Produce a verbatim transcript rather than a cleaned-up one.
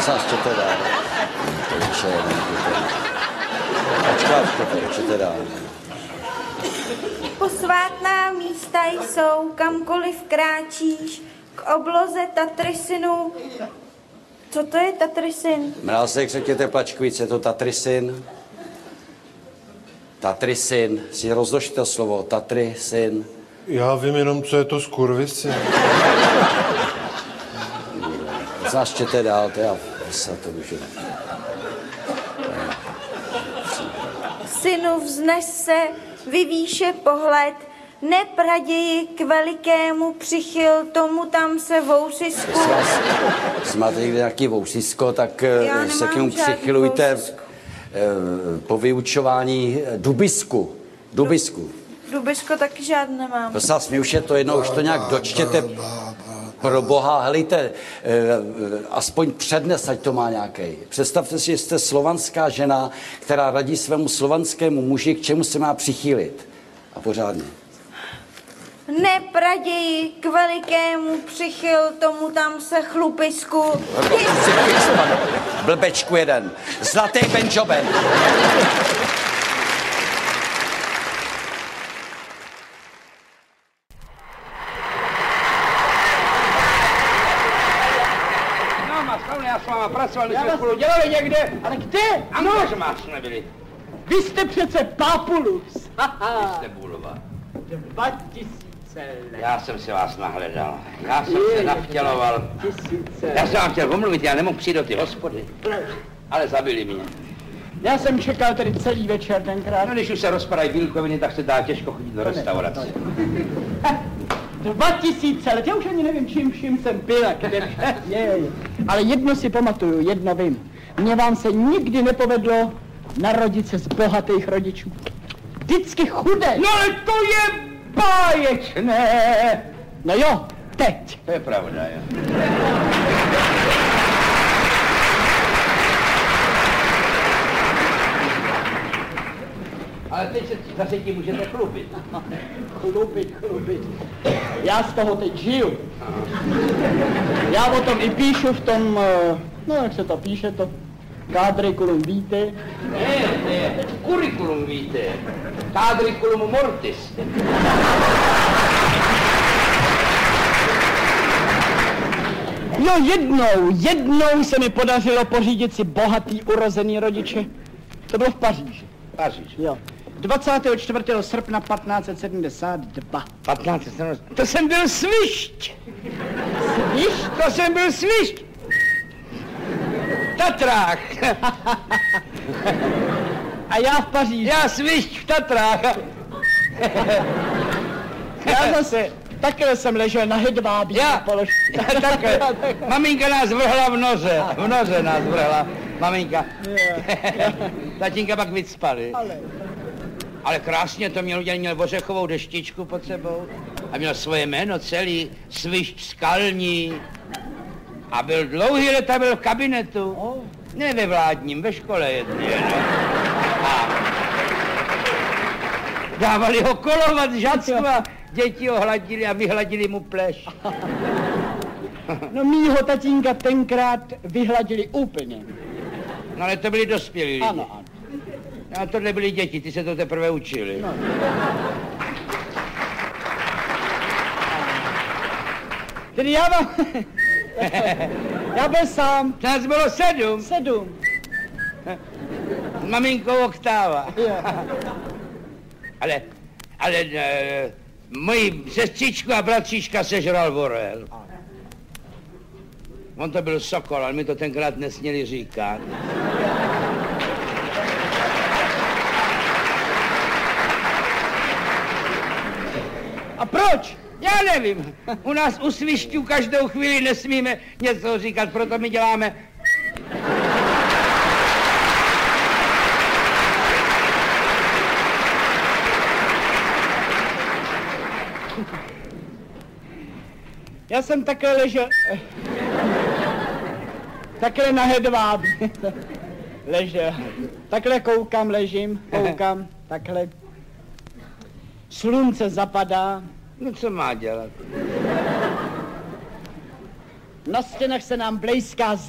Zaštěte dál. Počkáte, počkáte dál. Posvátná místa jsou, kamkoliv kráčíš, k obloze Tatrysinu. Co to je Tatrysin? Mrázek, řekněte Plačkovice, je to Tatrysin. Tatrysin, si rozložte to slovo, Tatrysin. Já vím jenom, co je to skurvisy. Zaštěte dál, to já se to můžu. Synu, vznes se, vyvýše pohled, neb raději k velikému přichyl, tomu tam se vousisku. Jestli máte někde nějaký vousisko, tak Já se k němu nemám žádný přichylujte vousisku. po vyučování dubisku. Dubisku. Dubisko taky žádný nemám. Prosím vás, mi už je to jedno, už to nějak dočtěte. Pro boha, helejte, aspoň přednes, ať to má nějaký. Představte si, že jste slovanská žena, která radí svému slovanskému muži, k čemu se má přichýlit. A pořádně. Neb raději k velikému přichyl, tomu tam se chlupisku. Blbečku jeden. Zlatý Benjoben. Já s váma pracoval, my jsme spolu dělali někde. Ale kde? A no, že máš nebyli. Vy jste přece Papulus. Vy jste Bulova. Dva tisíce let. Já jsem se vás nahledal. Já jsem se navtěloval. Tisíce Já jsem vám chtěl omluvit, já nemohl přijít do ty hospody. Ale zabili mě. Já jsem čekal tady celý večer tenkrát. No, když už se rozpadají bílkoviny, tak se dá těžko chodit do restaurace. Dva tisíce let, já už ani nevím, čím vším jsem pil a kde je, je. Ale jedno si pamatuju, jedno vím. Mně vám se nikdy nepovedlo narodit se z bohatých rodičů. Vždycky chudé. No ale to je báječné. No jo, teď. To je pravda, jo. Ale teď se zase tím můžete chlubit. Chlubit, chlubit. Já z toho teď žiju. Já o tom i píšu v tom, no jak se to píše, to Quadriculum vitae. Ne, ne, curriculum vitae. Quadriculum mortis. No jednou, jednou se mi podařilo pořídit si bohatý urozený rodiče. To bylo v Paříži. Paříž. Jo. dvacátého čtvrtého srpna patnáct set sedmdesát dva. patnáct set sedmdesát dva. To jsem byl svišť. Svišť? To jsem byl svišť. V Tatrách. A já v Paříži. Já svišť v Tatrách. Já zase, takhle jsem ležel na hedvábí. Já, takhle. Maminka nás vrhla v noře. V noře nás vrhla. Maminka. Tatínka pak vycpali. Ale... Ale krásně to měl udělat, měl ořechovou deštičku pod sebou a měl svoje jméno celý, Svišť skalní. A byl dlouhý leta, byl v kabinetu. Oh. Ne ve vládním, ve škole jedný, no. A dávali ho kolovat žacku a děti ho hladili a vyhladili mu pleš. No mýho tatínka tenkrát vyhladili úplně. No ale to byli dospělí lidi. Ano, ano. A tohle byly děti, ty se to teprve učili. No. Tedy já vám... já byl sám. Nás bylo sedm. Sedm. S maminkou oktáva. Jo. ale, ale e, moji sestřičku a bratříčka sežral vorel. On to byl sokol, ale mi to tenkrát nesměli říkat. A proč? Já nevím. U nás u svišťů každou chvíli nesmíme něco říkat, proto my děláme... Já jsem takhle ležel... takhle na hedvábí. Ležel. Takhle koukám, ležím, koukám, takhle. Slunce zapadá. No co má dělat? Na stěnách se nám blejská